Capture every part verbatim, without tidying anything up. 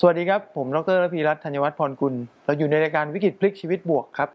สวัสดีครับผมดร.ระพีรัตน์ธัญวัฒน์พรกุลเราอยู่ในรายการวิกฤตพลิกชีวิตบวกครับ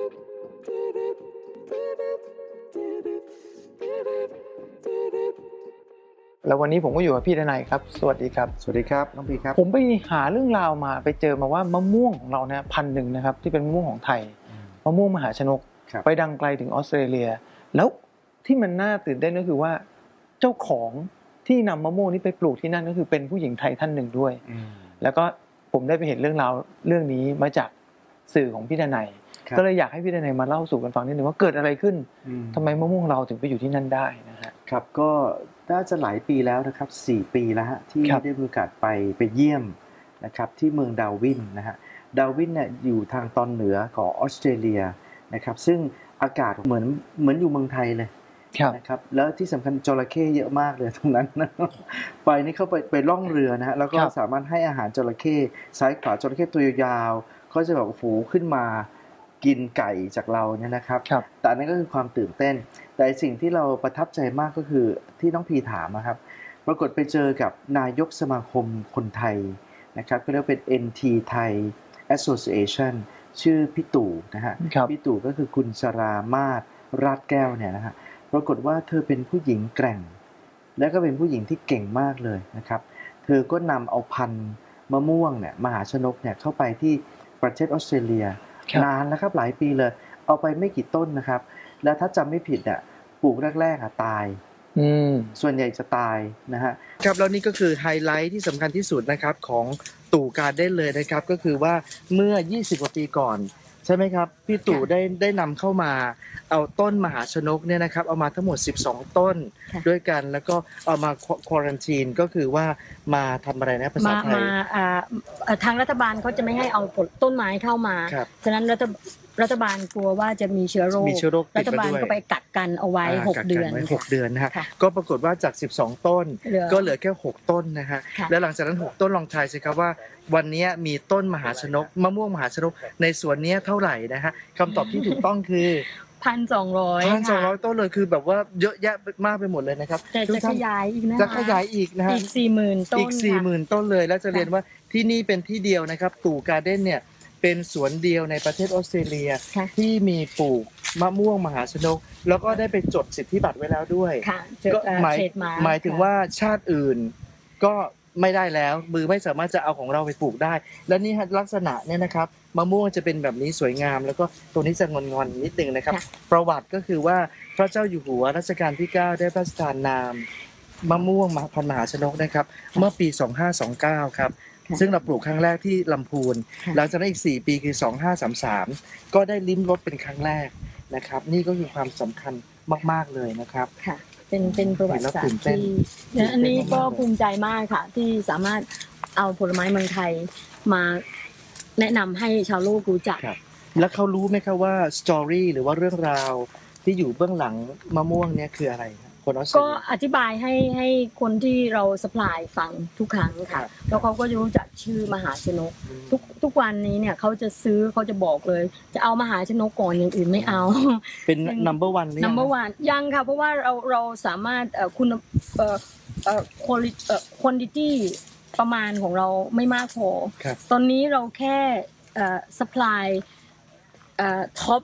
แล้ววันนี้ผมก็อยู่กับพี่ทนายครับสวัสดีครับสวัสดีครับน้องพีครับผมไปหาเรื่องราวมาไปเจอมาว่ามะม่วงของเราเนี่ยพันธุ์หนึ่งนะครับที่เป็นมะม่วงของไทยมะม่วงมหาชนกไปดังไกลถึงออสเตรเลียแล้วที่มันน่าตื่นเต้นก็คือว่าเจ้าของที่นำมะม่วงนี้ไปปลูกที่นั่นก็คือเป็นผู้หญิงไทยท่านหนึ่งด้วยแล้วก็ผมได้ไปเห็นเรื่องราวเรื่องนี้มาจากสื่อของพี่ทนายก็เลยอยากให้พี่ทนายมาเล่าสู่กันฟังนิดนึงว่าเกิดอะไรขึ้นทำไมมะม่วงเราถึงไปอยู่ที่นั่นได้นะฮะครับก็น่าจะหลายปีแล้วนะครับสี่ปีแล้วฮะที่ได้มีโอกาสไปไปเยี่ยมนะครับที่เมืองดาร์วินนะฮะดาร์วินเนี่ยอยู่ทางตอนเหนือของออสเตรเลียนะครับซึ่งอากาศเหมือนเหมือนอยู่เมืองไทยเลยนะครับแล้วที่สำคัญจระเข้เยอะมากเลยตรงนั้นนะไปนี่เขาไปไปล่องเรือนะฮะแล้วก็สามารถให้อาหารจระเข้ซ้ายขวาจระเข้ตัวยาวเขาจะแบบฝูขึ้นมากินไก่จากเราเนี่ยนะครับแต่อันนั้นก็คือความตื่นเต้นแต่สิ่งที่เราประทับใจมากก็คือที่น้องพีถามนะครับปรากฏไปเจอกับนายกสมาคมคนไทยนะครับก็เรียกเป็น เอ็น ที Thai Association ชื่อพี่ตู่นะฮะพี่ตู่ก็คือคุณสรามาศราชแก้วเนี่ยนะฮะปรากฏว่าเธอเป็นผู้หญิงแกร่งและก็เป็นผู้หญิงที่เก่งมากเลยนะครับเธอก็นำเอาพันธุ์มะม่วงเนี่ยมหาชนกเนี่ยเข้าไปที่ประเทศออสเตรเลียนานแล้วครับหลายปีเลยเอาไปไม่กี่ต้นนะครับแล้วถ้าจำไม่ผิดอ่ะปลูกแรกๆอ่ะตายส่วนใหญ่จะตายนะฮะครับแล้วนี่ก็คือไฮไลท์ที่สำคัญที่สุดนะครับของตู่การ์เด้นเลยนะครับก็คือว่าเมื่อยี่สิบกว่าปีก่อนใช่ไหมครับพี่ตู่ได้ได้นำเข้ามาเอาต้นมหาชนกเนี่ยนะครับเอามาทั้งหมดสิบสองต้นด้วยกันแล้วก็เอามาควอรันทีนก็คือว่ามาทำอะไรนะภาษาไทยมาทางรัฐบาลเขาจะไม่ให้เอาต้นไม้เข้ามาฉะนั้นรัฐรัฐบาลกลัวว่าจะมีเชื้อโรครัฐบาลก็ไปกักกันเอาไว้หกเดือนหกเดือนนะฮะก็ปรากฏว่าจากสิบสองต้นก็เหลือแค่หกต้นนะฮะแล้วหลังจากนั้นหกต้นลองทายสิครับว่าวันนี้มีต้นมหาชนกมะม่วงมหาชนกในสวนนี้เท่าไหร่นะฮะคำตอบที่ถูกต้องคือพันสองร้อยพันสองร้อยต้นเลยคือแบบว่าเยอะแยะมากไปหมดเลยนะครับแต่จะขยายอีกนะจะขยายอีกนะฮะอีกสี่หมื่นต้นอีกสี่หมื่นต้นเลยแล้วจะเรียนว่าที่นี่เป็นที่เดียวนะครับตู่การ์เด้นเนี่ยเป็นสวนเดียวในประเทศออสเตรเลียที่มีปลูกมะม่วงมหาชนกแล้วก็ได้ไปจดสิทธิบัตรไว้แล้วด้วยก็หมายหมายถึงว่าชาติอื่นก็ไม่ได้แล้วมือไม่สามารถจะเอาของเราไปปลูกได้และนี่ลักษณะเนี่ยนะครับมะม่วงจะเป็นแบบนี้สวยงามแล้วก็ตัวนี้จะงอนๆนิดนึงนะครับประวัติก็คือว่าพระเจ้าอยู่หัวรัชกาลที่เก้าได้พระราชทานนามมะม่วงพันธุ์มหาชนกนะครับเมื่อปีสองพันห้าร้อยยี่สิบเก้าครับซึ่งเราปลูกครั้งแรกที่ลำพูนหลังจากนั้นอีกสี่ปีคือสองพันห้าร้อยสามสิบสามก็ได้ลิ้มรสเป็นครั้งแรกนะครับนี่ก็คือความสำคัญมากๆเลยนะครับค่ะเป็นเป็นประวัติศาสตร์ที่อันนี้ก็ภูมิใจมากค่ะที่สามารถเอาผลไม้เมืองไทยมาแนะนำให้ชาวโลกรู้จักแล้วเขารู้ไหมครับว่าสตอรี่หรือว่าเรื่องราวที่อยู่เบื้องหลังมะม่วงเนี่ยคืออะไรก็อธิบายให้ให้คนที่เราสป라이ฟังทุกครั้งค่ะแล้วเขาก็จะรู้จักชื่อมหาชนกทุกทุกวันนี้เนี่ยเขาจะซื้อเขาจะบอกเลยจะเอามหาชนกก่อนอย่างอื่นไม่เอาเป็น number one นี่ number one ยังค่ะเพราะว่าเราเราสามารถเอ่อคุณเอ่อเอ่อ quality เอ่อ quantity ประมาณของเราไม่มากพอตอนนี้เราแค่เอ่อ supply เอ่อ top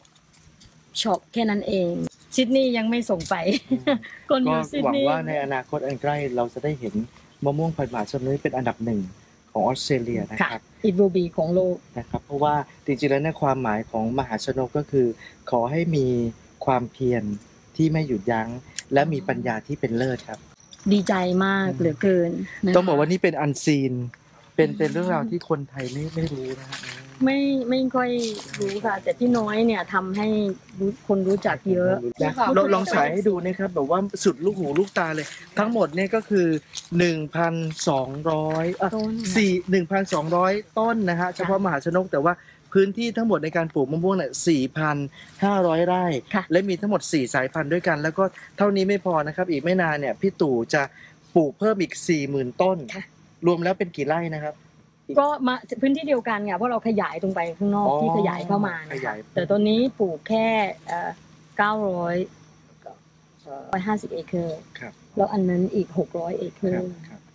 shop แค่นั้นเองซิดนีย์ยังไม่ส่งไปก็หวังว่าในอนาคตอันใกล้เราจะได้เห็นมะม่วงพันธุ์มหาชนกเป็นอันดับหนึ่งของออสเตรเลียนะครับ It will be ของโลกนะครับเพราะว่าจริงๆแล้วในความหมายของมหาชนกก็คือขอให้มีความเพียรที่ไม่หยุดยั้งและมีปัญญาที่เป็นเลิศครับดีใจมากเหลือเกินต้องบอกว่านี่เป็นอันซีนเป็นเป็นเรื่องราวที่คนไทยไม่ไม่รู้นะไม่ไม่ค่อยรู้ค่ะแต่ที่น้อยเนี่ยทำให้คนรู้จักเยอะลองลองฉายให้ดูนะครับแบบว่าสุดลูกหูลูกตาเลยทั้งหมดเนี่ยก็คือ หนึ่งพันสองร้อย เอ่อสี่ หนึ่งพันสองร้อย ต้นนะฮะเฉพาะมหาชนกแต่ว่าพื้นที่ทั้งหมดในการปลูกมะม่วงเนี่ย สี่พันห้าร้อย ไร่และมีทั้งหมดสี่สายพันธุ์ด้วยกันแล้วก็เท่านี้ไม่พอนะครับอีกไม่นานเนี่ยพี่ตู่จะปลูกเพิ่มอีก สี่หมื่น ต้นรวมแล้วเป็นกี่ไร่นะครับก็มาพื้นที่เดียวกันค่ะเพราะเราขยายตรงไปข้างนอกที่ขยายเข้ามาแต่ตอนนี้ปลูกแค่เก้าร้อยห้าสิบเอเคอร์แล้วอันนั้นอีกหกร้อยเอเคอร์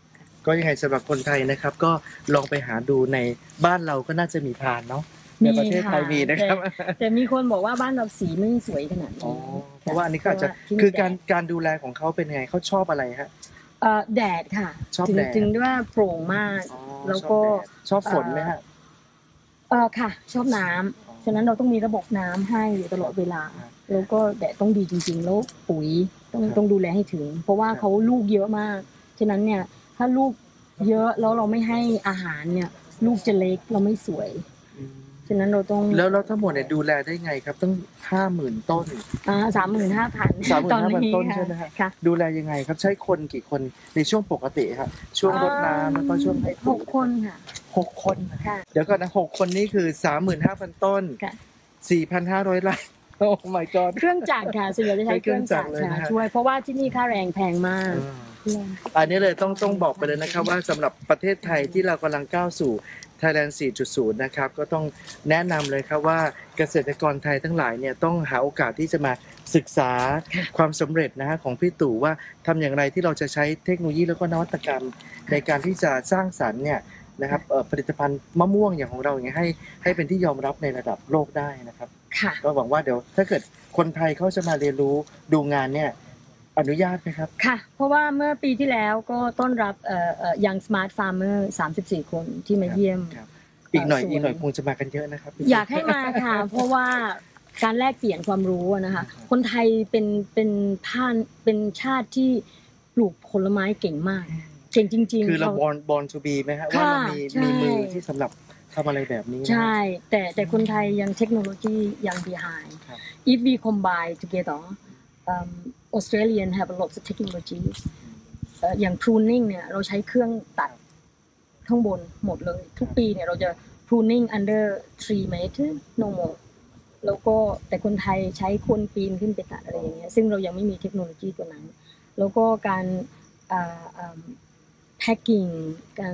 ก็ยังไงสำหรับคนไทยนะครับก็ลองไปหาดูในบ้านเราก็น่าจะมีทานเนาะในประเทศไทยมีนะครับแต่มีคนบอกว่าบ้านเราสีไม่สวยขนาดนี้เพราะว่าอันนี้ก็อาจจะคือการการดูแลของเขาเป็นไงเขาชอบอะไรฮะแดดค่ะชอบแดดถึงว่าโปร่งมากแล้วก็ชอบฝนไหมฮะเออค่ะชอบน้ำฉะนั้นเราต้องมีระบบน้ำให้อยู่ตลอดเวลาแล้วก็แดดต้องดีจริงๆแล้วปุ๋ยต้องต้องดูแลให้ถึงเพราะว่าเขาลูกเยอะมากฉะนั้นเนี่ยถ้าลูกเยอะแล้วเราไม่ให้อาหารเนี่ยลูกจะเล็กเราไม่สวยฉะนั้นเราต้องแล้วแล้วทั้งหมดเนี่ยดูแลได้ไงครับตั้งห้าหมื่นต้นอ่าสามหมื่นห้าพันสามหมื่นห้าพันต้นใช่ไหมครับดูแลยังไงครับใช้คนกี่คนในช่วงปกติครับช่วงรดน้ำแล้วก็ช่วงให้หกคนค่ะหกคนเดี๋ยวก่อนนะหกคนนี้คือสามหมื่นห้าพันต้นสี่พันห้าร้อยไร่โอ้ my god เครื่องจักรค่ะส่วนใหญ่จะใช้เครื่องจักรค่ะช่วยเพราะว่าที่นี่ค่าแรงแพงมากอันนี้เลยต้องต้องบอกไปเลยนะครับว่าสำหรับประเทศไทยที่เรากำลังก้าวสู่ Thailand สี่จุดศูนย์ นะครับก็ต้องแนะนำเลยครับว่าเกษตรกรไทยทั้งหลายเนี่ยต้องหาโอกาสที่จะมาศึกษาความสำเร็จนะฮะของพี่ตู่ว่าทำอย่างไรที่เราจะใช้เทคโนโลยีแล้วก็นวัตกรรมในการที่จะสร้างสรรค์เนี่ยนะครับผลิตภัณฑ์มะม่วงอย่างของเราอย่างเงี้ยให้ให้เป็นที่ยอมรับในระดับโลกได้นะครับก็หวังว่าเดี๋ยวถ้าเกิดคนไทยเขาจะมาเรียนรู้ดูงานเนี่ยอนุญาตไหมครับค่ะเพราะว่าเมื่อปีที่แล้วก็ต้อนรับเอ่อเอ่อ Young Smart Farmer สามสิบสี่คนที่มาเยี่ยมอีกหน่อยอีกหน่อยคงจะมากันเยอะนะครับอยากให้มาค่ะเพราะว่าการแลกเปลี่ยนความรู้นะคะคนไทยเป็นเป็นท่านเป็นชาติที่ปลูกผลไม้เก่งมากเก่งจริงๆคือเราบอลบอลทูบีไหมฮะว่าเรามีมีมือที่สำหรับทำอะไรแบบนี้ใช่แต่แต่คนไทยยังเทคโนโลยียัง behind if we combine together um, Australian have a lot of technologies อย่าง pruning เนี่ยเราใช้เครื่องตัดข้างบนหมดเลยทุกปีเนี่ยเราจะ pruning under three meter no more แล้วก็แต่คนไทยใช้คนปีนขึ้นไปตัดอะไรอย่างเงี้ยซึ่งเรายังไม่มีเทคโนโลยีตัวนั้นแล้วก็การอ่า packing การ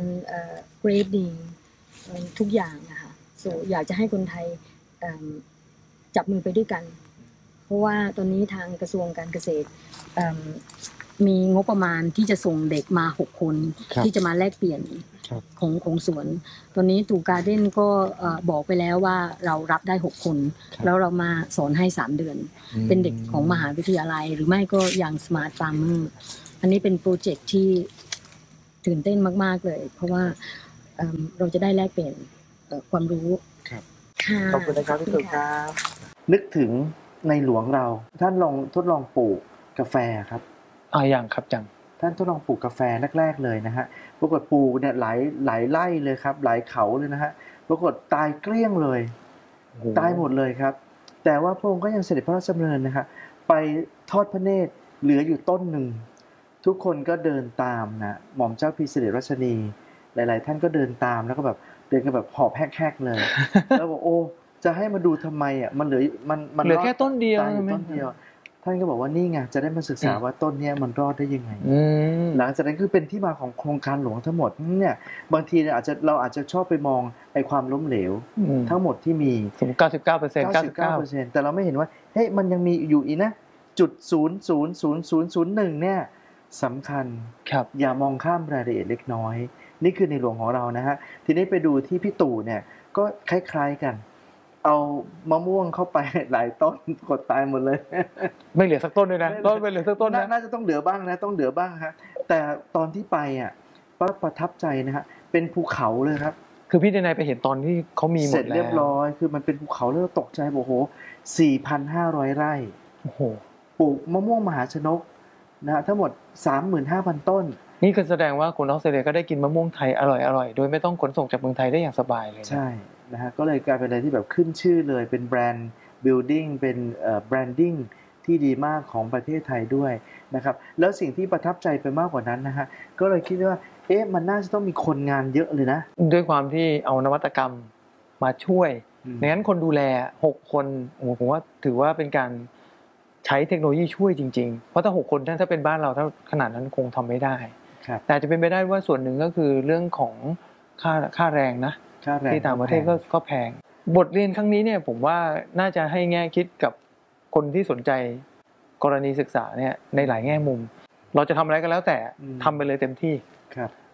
grading ทุกอย่างนะคะ so อยากจะให้คนไทยจับมือไปด้วยกันเพราะว่าตอนนี้ทางกระทรวงการเกษตรมีงบประมาณที่จะส่งเด็กมาหกคนที่จะมาแลกเปลี่ยนของของสวนตอนนี้ตู่การ์เด้นก็บอกไปแล้วว่าเรารับได้หกคนแล้วเรามาสอนให้สามเดือนเป็นเด็กของมหาวิทยาลัยหรือไม่ก็อย่าง Smart Farmer อันนี้เป็นโปรเจกต์ที่ตื่นเต้นมากๆเลยเพราะว่าเราจะได้แลกเปลี่ยนความรู้ขอบคุณนะครับพี่ตู่ครับนึกถึงในหลวงเราท่านลองทดลองปลูกกาแฟครับอ่าอย่างครับจังท่านทดลองปลูกกาแฟแรกๆเลยนะฮะปรากฏปลูกเนี่ยหลายหลายไร่เลยครับหลายเขาเลยนะฮะปรากฏตายเกลี้ยงเลยตายหมดเลยครับแต่ว่าพระองค์ก็ยังเสด็จพระราชดำเนินนะฮะไปทอดพระเนตรเหลืออยู่ต้นหนึ่งทุกคนก็เดินตามนะหม่อมเจ้าพีเสด็จราชนีหลายๆท่านก็เดินตามแล้วก็แบบเดินกันแบบหอบแฮกๆเลยแล้วบอกโอ้จะให้มาดูทำไมอ่ะมันเหลือมันมันเหลือแค่ต้นเดียวต้นเดียวท่านก็บอกว่านี่ไงจะได้มาศึกษาว่าต้นนี้มันรอดได้ยังไงหลังจากนั้นคือเป็นที่มาของโครงการหลวงทั้งหมดเนี่ยบางทีอาจจะเราอาจจะชอบไปมองไอ้ความล้มเหลวทั้งหมดที่มีถึง เก้าสิบเก้าเปอร์เซ็นต์ เก้าสิบเก้าเปอร์เซ็นต์แต่เราไม่เห็นว่าเฮ้ยมันยังมีอยู่อีกนะจุดศูนย์ศูนย์ศูนย์ศูนย์ศูนย์หนึ่งเนี่ยสำคัญอย่ามองข้ามรายละเอียดเล็กน้อยนี่คือในหลวงของเรานะฮะทีนี้ไปดูที่พี่ตู่เนี่ยก็คล้ายๆกันเอามะม่วงเข้าไปหลายต้นกดตายหมดเลยไม่เหลือสักต้นเลยนะต้นไม่เหลือสักต้นนะน่าจะต้องเหลือบ้างนะต้องเหลือบ้างฮะแต่ตอนที่ไปอ่ะประทับใจนะฮะเป็นภูเขาเลยครับคือพี่เดนายไปเห็นตอนที่เขามีหมดแล้วเสร็จเรียบร้อยคือมันเป็นภูเขาแล้วตกใจโอ้โห สี่พันห้าร้อย ไร่โอ้โหปลูกมะม่วงมหาชนกนะฮะทั้งหมด สามหมื่นห้าพัน ต้นนี่ก็แสดงว่าคนออสเตรเลียก็ได้กินมะม่วงไทยอร่อยๆโดยไม่ต้องขนส่งจากเมืองไทยได้อย่างสบายเลยใช่นะฮะก็เลยกลายเป็นอะไรที่แบบขึ้นชื่อเลยเป็นแบรนด์บิลดิ้งเป็นเอ่อแบรนดิ้งที่ดีมากของประเทศไทยด้วยนะครับแล้วสิ่งที่ประทับใจไปมากกว่านั้นนะฮะก็เลยคิดว่าเอ๊ะมันน่าจะต้องมีคนงานเยอะเลยนะด้วยความที่เอานวัตกรรมมาช่วยดังนั้นคนดูแลหกคนโอ้โหผมว่าถือว่าเป็นการใช้เทคโนโลยีช่วยจริงๆเพราะถ้าหกคนถ้าเป็นบ้านเราถ้าขนาดนั้นคงทำไม่ได้แต่จะเป็นไปได้ว่าส่วนหนึ่งก็คือเรื่องของค่าค่าแรงนะที่ต่างประเทศก็ก็แพงบทเรียนครั้งนี้เนี่ยผมว่าน่าจะให้แง่คิดกับคนที่สนใจกรณีศึกษาเนี่ยในหลายแง่มุมเราจะทำอะไรก็แล้วแต่ทำไปเลยเต็มที่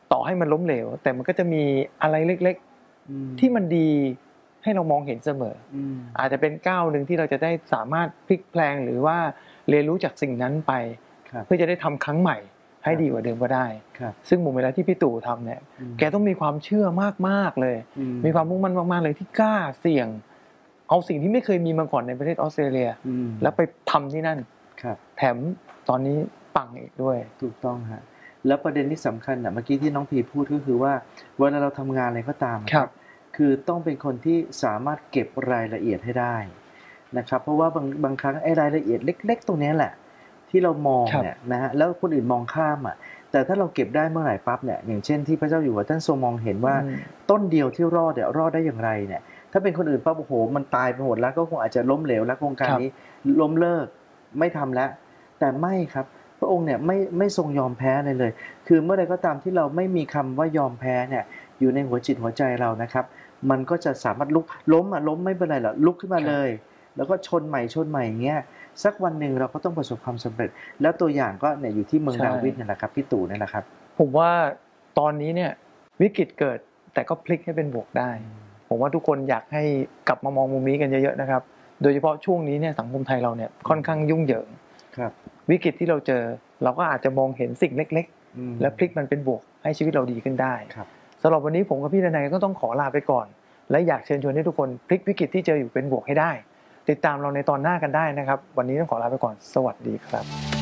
ต่อให้มันล้มเหลวแต่มันก็จะมีอะไรเล็กๆที่มันดีให้เรามองเห็นเสมออาจจะเป็นก้าวหนึ่งที่เราจะได้สามารถพลิกแปลงหรือว่าเรียนรู้จากสิ่งนั้นไปเพื่อจะได้ทำครั้งใหม่ให้ดีกว่าเดิมก็ได้ซึ่งมุมเวลาที่พี่ตู่ทำเนี่ยแกต้องมีความเชื่อมากๆเลยมีความมุ่งมั่นมากๆเลยที่กล้าเสี่ยงเอาสิ่งที่ไม่เคยมีมาก่อนในประเทศออสเตรเลียแล้วไปทำที่นั่นแถมตอนนี้ปังอีกด้วยถูกต้องฮะแล้วประเด็นที่สำคัญอ่ะเมื่อกี้ที่น้องพีพูดก็คือว่าเวลาเราทำงานอะไรก็ตามครับคือต้องเป็นคนที่สามารถเก็บรายละเอียดให้ได้นะครับเพราะว่าบางบางครั้งไอ้รายละเอียดเล็กๆตรงนี้แหละที่เรามองเนี่ยนะฮะแล้วคนอื่นมองข้ามอ่ะแต่ถ้าเราเก็บได้เมื่อไหร่ปั๊บเนี่ยอย่างเช่นที่พระเจ้าอยู่หัวท่านทรงมองเห็นว่าต้นเดียวที่รอดเนี่ยรอดได้อย่างไรเนี่ยถ้าเป็นคนอื่นปั๊บโอ้โหมันตายไปหมดแล้วก็คงอาจจะล้มเหลวแล้วโครงการนี้ล้มเลิกไม่ทำแล้วแต่ไม่ครับพระองค์เนี่ยไม่ไม่ทรงยอมแพ้เลยเลยคือเมื่อใดก็ตามที่เราไม่มีคำว่ายอมแพ้เนี่ยอยู่ในหัวจิตหัวใจเรานะครับมันก็จะสามารถลุกล้มอ่ะล้มไม่เป็นไรหรอกลุกขึ้นมาเลยแล้วก็ชนใหม่ชนใหม่อย่างเงี้ยสักวันหนึ่งเราก็ต้องประสบความสำเร็จแล้วตัวอย่างก็เนี่ยอยู่ที่เมืองดาวิดนี่แหละครับพี่ตู่นี่แหละครับผมว่าตอนนี้เนี่ยวิกฤตเกิดแต่ก็พลิกให้เป็นบวกได้ผมว่าทุกคนอยากให้กลับมามองมุมนี้กันเยอะๆนะครับโดยเฉพาะช่วงนี้เนี่ยสังคมไทยเราเนี่ยค่อนข้างยุ่งเหยิงวิกฤตที่เราเจอเราก็อาจจะมองเห็นสิ่งเล็กๆและพลิกมันเป็นบวกให้ชีวิตเราดีขึ้นได้สำหรับวันนี้ผมกับพี่ดนัยก็ต้องขอลาไปก่อนและอยากเชิญชวนให้ทุกคนพลิกวิกฤตที่เจออยู่เป็นบวกให้ได้ติดตามเราในตอนหน้ากันได้นะครับวันนี้ต้องขอลาไปก่อนสวัสดีครับ